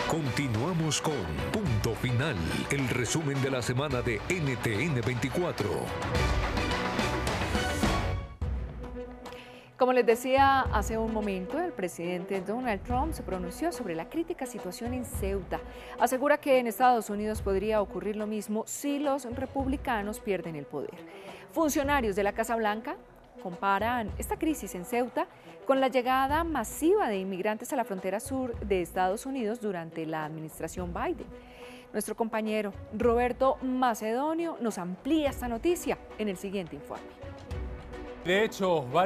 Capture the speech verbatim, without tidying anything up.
Continuamos con Punto Final, el resumen de la semana de N T N veinticuatro. Como les decía hace un momento, el presidente Donald Trump se pronunció sobre la crítica situación en Ceuta. Asegura que en Estados Unidos podría ocurrir lo mismo si los republicanos pierden el poder. Funcionarios de la Casa Blanca comparan esta crisis en Ceuta con la llegada masiva de inmigrantes a la frontera sur de Estados Unidos durante la administración Biden. Nuestro compañero Roberto Macedonio nos amplía esta noticia en el siguiente informe. De hecho,